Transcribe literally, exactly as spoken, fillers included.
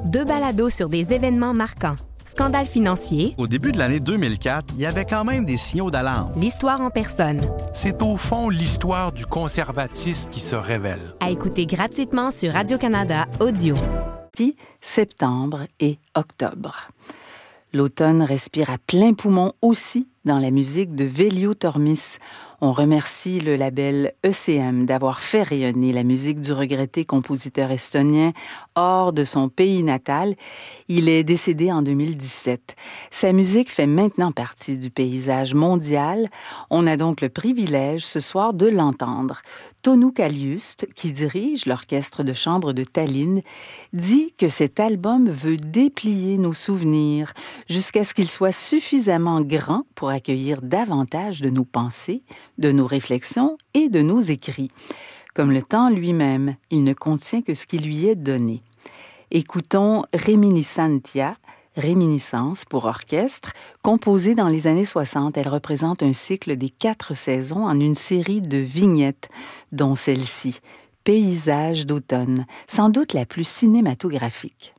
Deux balados sur des événements marquants. Scandale financier. Au début de l'année deux mille quatre, il y avait quand même des signaux d'alarme. L'histoire en personne. C'est au fond l'histoire du conservatisme qui se révèle. À écouter gratuitement sur Radio-Canada Audio. Septembre et octobre. L'automne respire à plein poumon aussi dans la musique de Velio Tormis. On remercie le label E C M d'avoir fait rayonner la musique du regretté compositeur estonien hors de son pays natal. Il est décédé en deux mille dix-sept. Sa musique fait maintenant partie du paysage mondial. On a donc le privilège ce soir de l'entendre. Tonu Kaliust, qui dirige l'orchestre de chambre de Tallinn, dit que cet album veut déplier nos souvenirs jusqu'à ce qu'il soit suffisamment grand pour accueillir davantage de nos pensées, de nos réflexions et de nos écrits. Comme le temps lui-même, il ne contient que ce qui lui est donné. Écoutons Reminiscentia, Réminiscence pour orchestre, composée dans les années soixante. Elle représente un cycle des quatre saisons en une série de vignettes, dont celle-ci, Paysage d'automne, sans doute la plus cinématographique.